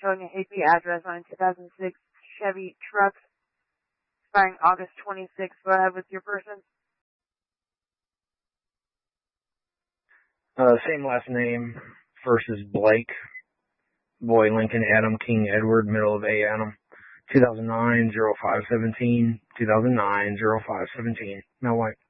showing an AP address on a 2006 Chevy truck, expiring August 26th. Go ahead with your person. Same last name. First is Blake. Boy Lincoln Adam King Edward, middle of A Adam. 2009-05-17. 2009-05-17. Mel White.